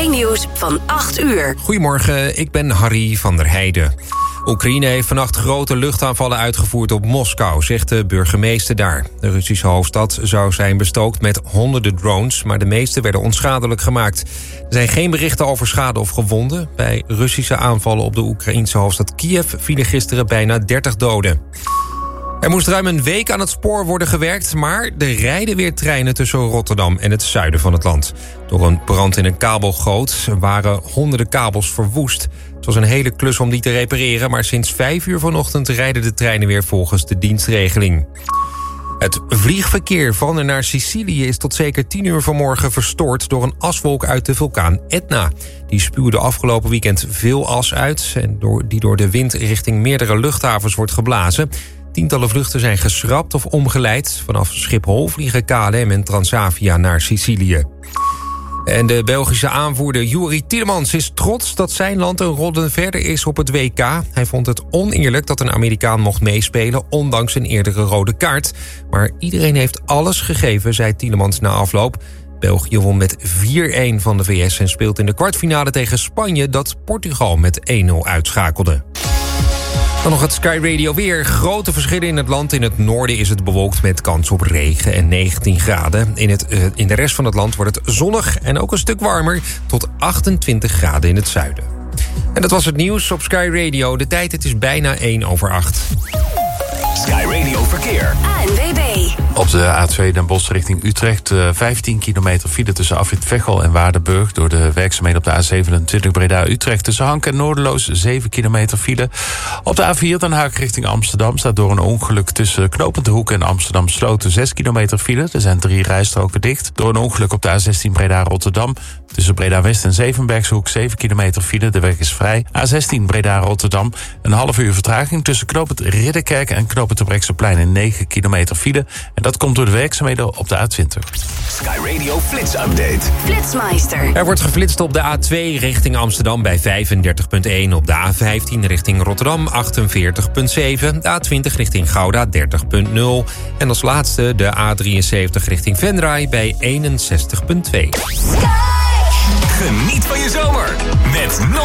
Sky News van 8 uur. Goedemorgen, ik ben Harry van der Heijden. Oekraïne heeft vannacht grote luchtaanvallen uitgevoerd op Moskou, zegt de burgemeester daar. De Russische hoofdstad zou zijn bestookt met honderden drones, maar de meeste werden onschadelijk gemaakt. Er zijn geen berichten over schade of gewonden. Bij Russische aanvallen op de Oekraïense hoofdstad Kiev vielen gisteren bijna 30 doden. Er moest ruim een week aan het spoor worden gewerkt, maar er rijden weer treinen tussen Rotterdam en het zuiden van het land. Door een brand in een kabelgoot waren honderden kabels verwoest. Het was een hele klus om die te repareren, maar sinds 5 uur vanochtend rijden de treinen weer volgens de dienstregeling. Het vliegverkeer van en naar Sicilië is tot zeker 10 uur vanmorgen verstoord door een aswolk uit de vulkaan Etna. Die spuwde afgelopen weekend veel as uit en die door de wind richting meerdere luchthavens wordt geblazen. Tientallen vluchten zijn geschrapt of omgeleid. Vanaf Schiphol vliegen KLM en Transavia naar Sicilië. En de Belgische aanvoerder Juri Tielemans is trots dat zijn land een ronde verder is op het WK. Hij vond het oneerlijk dat een Amerikaan mocht meespelen, ondanks een eerdere rode kaart. Maar iedereen heeft alles gegeven, zei Tielemans na afloop. België won met 4-1 van de VS en speelt in de kwartfinale tegen Spanje, dat Portugal met 1-0 uitschakelde. Dan nog het Sky Radio weer. Grote verschillen in het land. In het noorden is het bewolkt met kans op regen en 19 graden. In de rest van het land wordt het zonnig en ook een stuk warmer, tot 28 graden in het zuiden. En dat was het nieuws op Sky Radio. De tijd, het is bijna 1:08. Sky Radio Verkeer. ANWB. Op de A2 Den Bosch richting Utrecht 15 kilometer file tussen Afrit Veghel en Waardenburg. Door de werkzaamheden op de A27 Breda-Utrecht tussen Hank en Noorderloos 7 kilometer file. Op de A4 Den Haag richting Amsterdam staat door een ongeluk tussen Knopend de Hoek en Amsterdam Sloten 6 kilometer file. Er zijn 3 rijstroken dicht. Door een ongeluk op de A16 Breda-Rotterdam tussen Breda-West en Zevenbergshoek 7 kilometer file. De weg is vrij. A16 Breda-Rotterdam een half uur vertraging tussen Knopend Ridderkerk en Knopend Terbrechtseplein in 9 kilometer file. En dat komt door de werkzaamheden op de A20. Sky Radio Flits Update. Flitsmeister. Er wordt geflitst op de A2 richting Amsterdam bij 35,1. Op de A15 richting Rotterdam 48,7. De A20 richting Gouda 30,0. En als laatste de A73 richting Venray bij 61,2. Geniet van je zomer met